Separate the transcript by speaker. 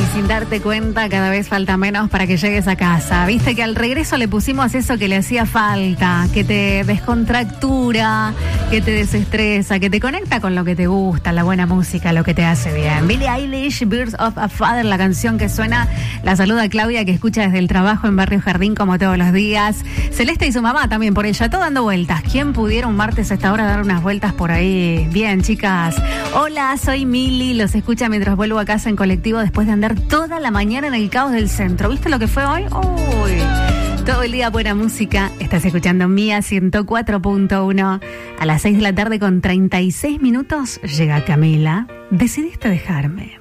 Speaker 1: sin darte cuenta cada vez falta menos para que llegues a casa. Viste que al regreso le pusimos eso que le hacía falta, que te descontractura, que te desestresa, que te conecta con lo que te gusta, la buena música, lo que te hace bien. Billie Eilish, Birds of a Feather, la canción que suena. La saluda Claudia, que escucha desde el trabajo en Barrio Jardín como todos los días. Celeste y su mamá también por ella, todo dando vueltas. ¿Quién pudiera un martes a esta hora dar unas vueltas por ahí? Bien, chicas. Hola, soy Mili, los escucha mientras vuelvo a casa en colectivo después de andar toda la mañana en el caos del centro. ¿Viste lo que fue hoy? Uy, todo el día buena música. Estás escuchando Mía 104.1. A las 6 de la tarde con 36 minutos llega Camila. Decidiste dejarme.